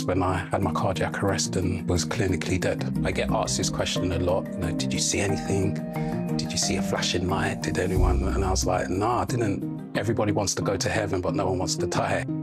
was when I had my cardiac arrest and was clinically dead. I get asked this question a lot, did you see anything? Did you see a flashing light? Did anyone? And I was like, no, I didn't. Everybody wants to go to heaven, but no one wants to die.